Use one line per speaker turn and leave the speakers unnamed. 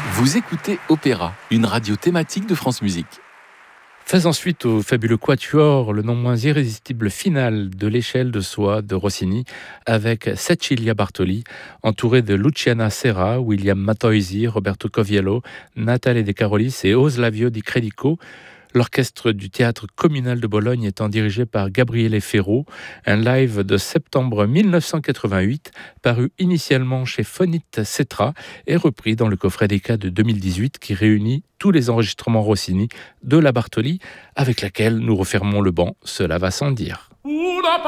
Vous écoutez Opéra, une radio thématique de France Musique.
Faisant suite au fabuleux quatuor, le non moins irrésistible final de l'échelle de soie de Rossini, avec Cecilia Bartoli, entouré de Luciana Serra, William Matoisi, Roberto Coviello, Natale De Carolis et Oslavio Di Credico. L'orchestre du théâtre communal de Bologne étant dirigé par Gabriele Ferro, un live de septembre 1988, paru initialement chez Fonite Cetra et repris dans le coffret des cas de 2018 qui réunit tous les enregistrements Rossini de la Bartoli, avec laquelle nous refermons le banc, cela va sans dire.
Una